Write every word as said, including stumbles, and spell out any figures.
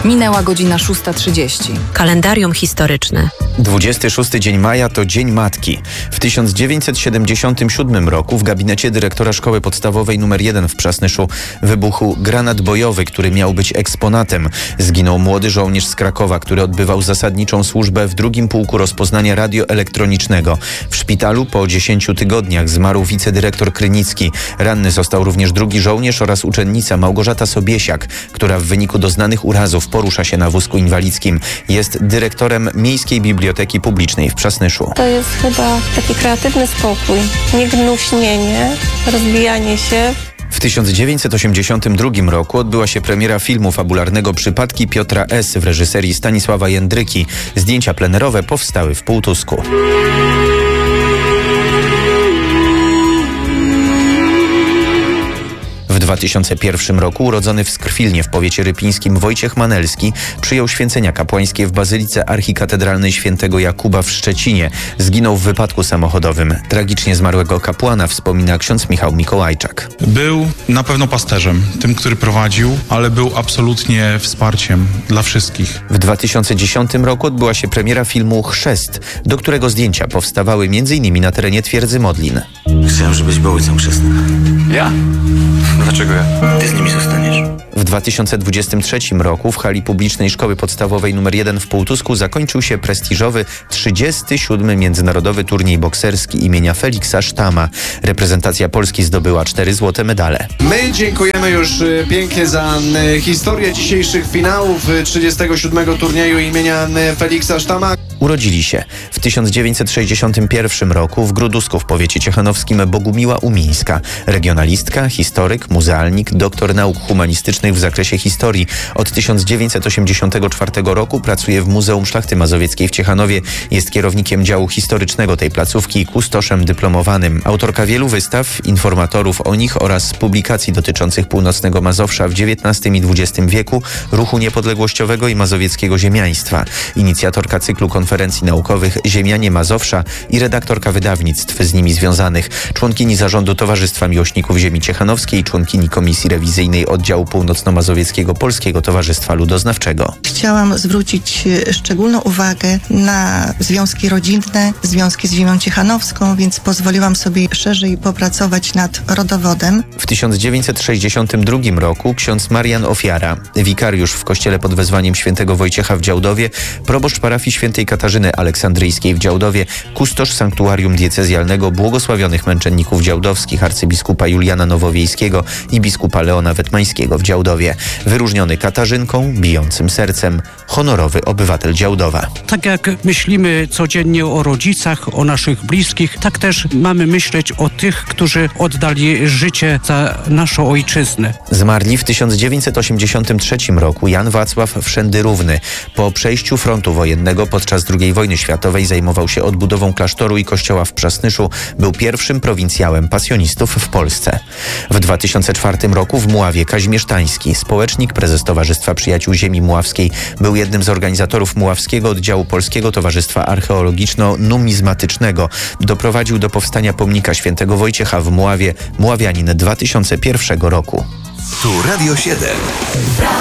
Minęła godzina szósta trzydzieści. Kalendarium historyczne. dwudziesty szósty dzień maja to Dzień Matki. W tysiąc dziewięćset siedemdziesiątym siódmym roku w gabinecie dyrektora Szkoły Podstawowej numer jeden w Przasnyszu wybuchł granat bojowy, który miał być eksponatem. Zginął młody żołnierz z Krakowa, który odbywał zasadniczą służbę w drugim pułku rozpoznania radioelektronicznego. W szpitalu po dziesięciu tygodniach zmarł wicedyrektor Krynicki. Ranny został również drugi żołnierz oraz uczennica Małgorzata Sobiesiak, która w wyniku doznanych urazów porusza się na wózku inwalidzkim. Jest dyrektorem Miejskiej Biblioteki Publicznej w Przasnyszu. To jest chyba taki kreatywny spokój, niegnuśnienie, rozbijanie się. W tysiąc dziewięćset osiemdziesiątym drugim roku odbyła się premiera filmu fabularnego Przypadki Piotra S. w reżyserii Stanisława Jędryki. Zdjęcia plenerowe powstały w Półtusku. W dwa tysiące pierwszym roku urodzony w Skrwilnie w powiecie rypińskim Wojciech Manelski przyjął święcenia kapłańskie w Bazylice Archikatedralnej Świętego Jakuba w Szczecinie. Zginął w wypadku samochodowym. Tragicznie zmarłego kapłana wspomina ksiądz Michał Mikołajczak. Był na pewno pasterzem, tym, który prowadził, ale był absolutnie wsparciem dla wszystkich. W dwa tysiące dziesiątym roku odbyła się premiera filmu Chrzest, do którego zdjęcia powstawały m.in. na terenie twierdzy Modlin. Chciałem, żebyś był ojcem chrzestnym. Ja? Dlaczego ja? Ty z nimi zostaniesz. W dwa tysiące dwudziestym trzecim roku w hali publicznej Szkoły Podstawowej numer jeden w Półtusku zakończył się prestiżowy trzydziesty siódmy Międzynarodowy Turniej Bokserski imienia Feliksa Sztama. Reprezentacja Polski zdobyła cztery złote medale. My dziękujemy już pięknie za historię dzisiejszych finałów trzydziestego siódmego turnieju imienia Feliksa Sztama. Urodzili się w tysiąc dziewięćset sześćdziesiątym pierwszym roku w Grudusku w powiecie ciechanowskim Bogumiła Umińska. Regionalistka, historyk, muzealnik, doktor nauk humanistycznych w zakresie historii. Od tysiąc dziewięćset osiemdziesiątego czwartego roku pracuje w Muzeum Szlachty Mazowieckiej w Ciechanowie. Jest kierownikiem działu historycznego tej placówki i kustoszem dyplomowanym. Autorka wielu wystaw, informatorów o nich oraz publikacji dotyczących północnego Mazowsza w dziewiętnastym i dwudziestym wieku, ruchu niepodległościowego i mazowieckiego ziemiaństwa. Inicjatorka cyklu konferencji naukowych Ziemianie Mazowsza i redaktorka wydawnictw z nimi związanych. Członkini zarządu Towarzystwa Miłośników Ziemi Ciechanowskiej, członkini Komisji Rewizyjnej Oddziału Północno-Mazowieckiego Polskiego Towarzystwa Ludoznawczego. Chciałam zwrócić szczególną uwagę na związki rodzinne, związki z ziemią ciechanowską, więc pozwoliłam sobie szerzej popracować nad rodowodem. W tysiąc dziewięćset sześćdziesiątym drugim roku ksiądz Marian Ofiara, wikariusz w kościele pod wezwaniem świętego Wojciecha w Działdowie, proboszcz parafii świętej Katarzyny Aleksandryjskiej w Działdowie, kustosz sanktuarium diecezjalnego błogosławionych męczenników działdowskich arcybiskupa Juliana Nowowiejskiego i biskupa Leona Wetmańskiego w Działdowie. Wyróżniony Katarzynką, bijącym sercem, honorowy obywatel Działdowa. Tak jak myślimy codziennie o rodzicach, o naszych bliskich, tak też mamy myśleć o tych, którzy oddali życie za naszą ojczyznę. Zmarli w tysiąc dziewięćset osiemdziesiątym trzecim roku Jan Wacław Wszędy-Równy. Po przejściu frontu wojennego podczas drugiej wojny światowej zajmował się odbudową klasztoru i kościoła w Przasnyszu. Był pierwszym prowincjałem pasjonistów w Polsce. W dwa tysiące czwartym roku w Muławie Kazimierz Tański, społecznik, prezes Towarzystwa Przyjaciół Ziemi Muławskiej, był jednym z organizatorów Muławskiego Oddziału Polskiego Towarzystwa Archeologiczno-Numizmatycznego. Doprowadził do powstania pomnika świętego Wojciecha w Muławie, Muławianin dwa tysiące pierwszego roku. Tu Radio siedem.